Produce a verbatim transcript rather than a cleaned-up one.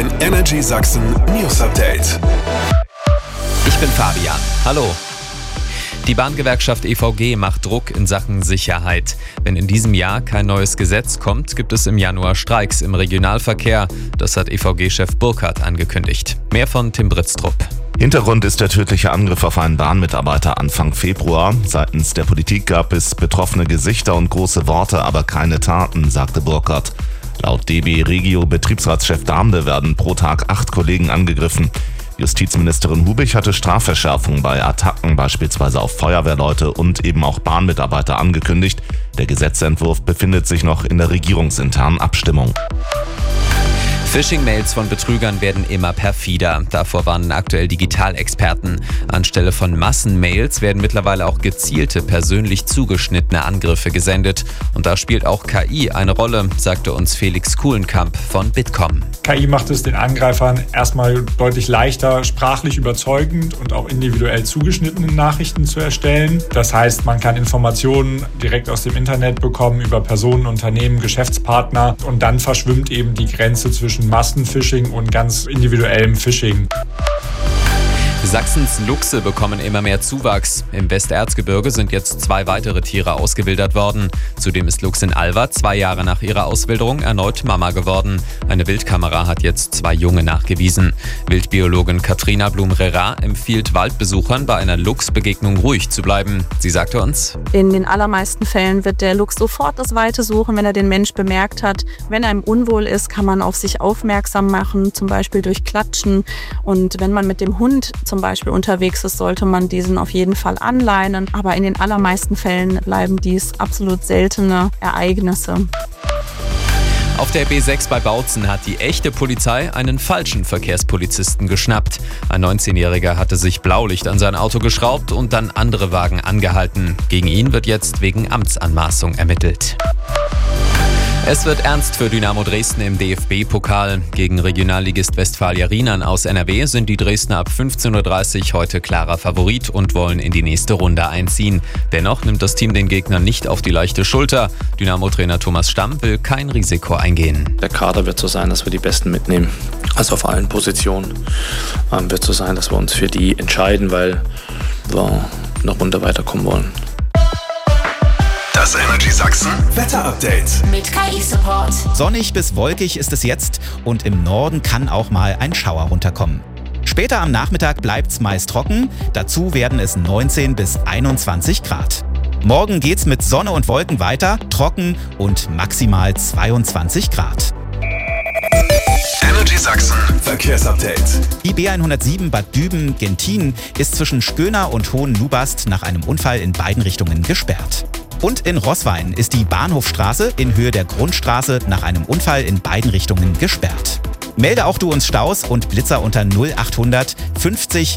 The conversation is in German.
Ein Energy Sachsen News Update. Ich bin Fabian. Hallo. Die Bahngewerkschaft E V G macht Druck in Sachen Sicherheit. Wenn in diesem Jahr kein neues Gesetz kommt, gibt es im Januar Streiks im Regionalverkehr. Das hat E V G-Chef Burkhardt angekündigt. Mehr von Tim Britztrup. Hintergrund ist der tödliche Angriff auf einen Bahnmitarbeiter Anfang Februar. Seitens der Politik gab es betroffene Gesichter und große Worte, aber keine Taten, sagte Burkhardt. Laut D B Regio Betriebsratschef Damde werden pro Tag acht Kollegen angegriffen. Justizministerin Hubich hatte Strafverschärfungen bei Attacken beispielsweise auf Feuerwehrleute und eben auch Bahnmitarbeiter angekündigt. Der Gesetzentwurf befindet sich noch in der regierungsinternen Abstimmung. Phishing-Mails von Betrügern werden immer perfider. Davor warnen aktuell Digitalexperten. Anstelle von Massenmails werden mittlerweile auch gezielte, persönlich zugeschnittene Angriffe gesendet. Und da spielt auch K I eine Rolle, sagte uns Felix Kuhlenkamp von Bitkom. K I macht es den Angreifern erstmal deutlich leichter, sprachlich überzeugend und auch individuell zugeschnittene Nachrichten zu erstellen. Das heißt, man kann Informationen direkt aus dem Internet bekommen über Personen, Unternehmen, Geschäftspartner und dann verschwimmt eben die Grenze zwischen Massenphishing und ganz individuellem Phishing. Sachsens Luchse bekommen immer mehr Zuwachs. Im Westerzgebirge sind jetzt zwei weitere Tiere ausgewildert worden. Zudem ist Luchsin Alva zwei Jahre nach ihrer Auswilderung erneut Mama geworden. Eine Wildkamera hat jetzt zwei Junge nachgewiesen. Wildbiologin Katrina Blum-Rera empfiehlt Waldbesuchern, bei einer Luchsbegegnung ruhig zu bleiben. Sie sagte uns: In den allermeisten Fällen wird der Luchs sofort das Weite suchen, wenn er den Mensch bemerkt hat. Wenn einem unwohl ist, kann man auf sich aufmerksam machen, zum Beispiel durch Klatschen. Und wenn man mit dem Hund zum Beispiel unterwegs ist, sollte man diesen auf jeden Fall anleinen. Aber in den allermeisten Fällen bleiben dies absolut seltene Ereignisse. Auf der B sechs bei Bautzen hat die echte Polizei einen falschen Verkehrspolizisten geschnappt. Ein neunzehnjähriger hatte sich Blaulicht an sein Auto geschraubt und dann andere Wagen angehalten. Gegen ihn wird jetzt wegen Amtsanmaßung ermittelt. Es wird ernst für Dynamo Dresden im D F B-Pokal. Gegen Regionalligist Westfalia Rienan aus N R W sind die Dresdner ab fünfzehn Uhr dreißig heute klarer Favorit und wollen in die nächste Runde einziehen. Dennoch nimmt das Team den Gegner nicht auf die leichte Schulter. Dynamo-Trainer Thomas Stamm will kein Risiko eingehen. Der Kader wird so sein, dass wir die Besten mitnehmen. Also auf allen Positionen ähm, wird so sein, dass wir uns für die entscheiden, weil wir eine Runde weiterkommen wollen. Das Energy Sachsen Wetter-Update mit K I-Support. Sonnig bis wolkig ist es jetzt und im Norden kann auch mal ein Schauer runterkommen. Später am Nachmittag bleibt's meist trocken, dazu werden es neunzehn bis einundzwanzig Grad. Morgen geht's mit Sonne und Wolken weiter, trocken und maximal zweiundzwanzig Grad. Energy Sachsen Verkehrsupdate. Die B hundertsieben Bad Düben-Genthin ist zwischen Sköner und Hohenlubast nach einem Unfall in beiden Richtungen gesperrt. Und in Roßwein ist die Bahnhofstraße in Höhe der Grundstraße nach einem Unfall in beiden Richtungen gesperrt. Melde auch du uns Staus und Blitzer unter null achthundert fünfzig